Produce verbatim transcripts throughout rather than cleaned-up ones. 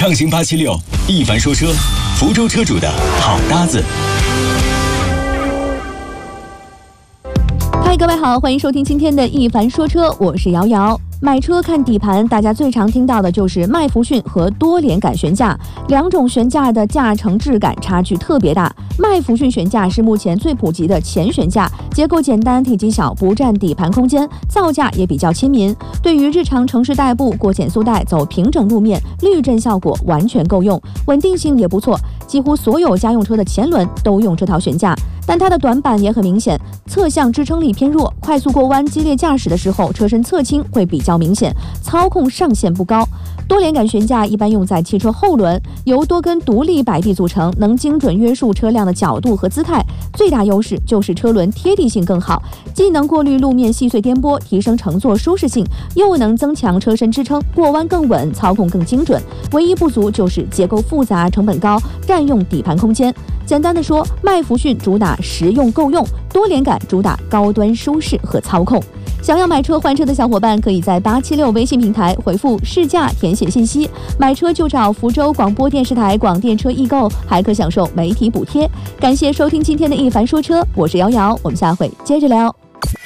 畅行八七六，一凡说车，福州车主的好搭子。 嗨，各位好，欢迎收听今天的一凡说车，我是瑶瑶。买车看底盘，大家最常听到的就是麦弗逊和多连杆悬架，两种悬架的驾乘质感差距特别大。麦弗逊悬架是目前最普及的前悬架，结构简单，体积小，不占底盘空间，造价也比较亲民，对于日常城市代步、过减速带、走平整路面，滤震效果完全够用，稳定性也不错，几乎所有家用车的前轮都用这套悬架。但它的短板也很明显，侧向支撑力偏弱，快速过弯、激烈驾驶的时候，车身侧倾会比较明显，操控上限不高。多连杆悬架一般用在汽车后轮，由多根独立摆臂组成，能精准约束车辆的角度和姿态。最大优势就是车轮贴地性更好，既能过滤路面细碎颠簸，提升乘坐舒适性，又能增强车身支撑，过弯更稳，操控更精准。唯一不足就是结构复杂、成本高，占用底盘空间。简单的说，麦弗逊主打实用够用，多连杆主打高端舒适和操控。想要买车换车的小伙伴，可以在八七六微信平台回复试驾填写信息，买车就找福州广播电视台广电车易购，还可享受媒体补贴。感谢收听今天的一凡说车，我是瑶瑶，我们下回接着聊。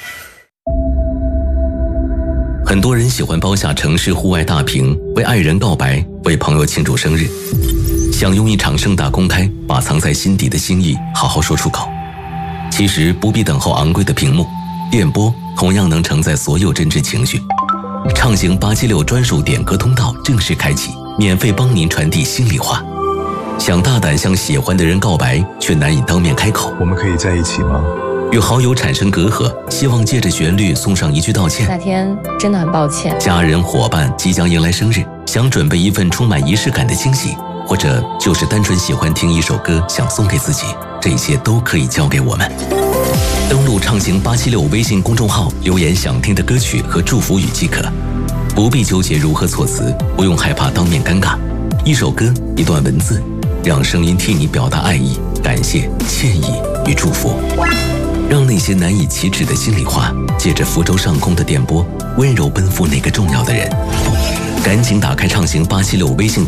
很多人喜欢包下城市户外大屏，为爱人告白，为朋友庆祝生日，想用一场盛大公开把藏在心底的心意好好说出口。其实不必等候昂贵的屏幕，电波同样能承载所有真挚情绪。畅行八七六专属点歌通道正式开启，免费帮您传递心里话。想大胆向喜欢的人告白，却难以当面开口。 我们可以在一起吗？ 与好友产生隔阂，希望借着旋律送上一句道歉。 那天真的很抱歉。 家人伙伴即将迎来生日，想准备一份充满仪式感的惊喜，或者就是单纯喜欢听一首歌想送给自己，这些都可以交给我们。登录畅行八七六微信公众号，留言想听的歌曲和祝福语即可，不必纠结如何措辞，不用害怕当面尴尬。一首歌，一段文字，让声音替你表达爱意、感谢、歉意与祝福，让那些难以启齿的心里话，借着福州上空的电波，温柔奔赴那个重要的人。赶紧打开畅行八七六微信